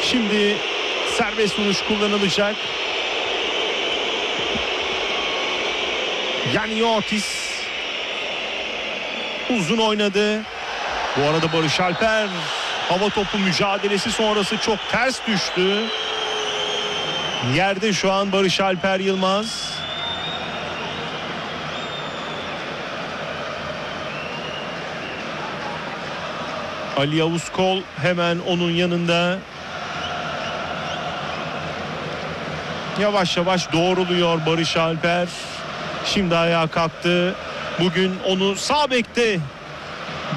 Şimdi serbest vuruş kullanılacak. Yani Ortiz uzun oynadı. Bu arada Barış Alper hava topu mücadelesi sonrası çok ters düştü. Yerde şu an Barış Alper Yılmaz. Ali Yavuz Kol hemen onun yanında. Yavaş yavaş doğruluyor Barış Alper. Şimdi ayağa kalktı. Bugün onu sağ bekte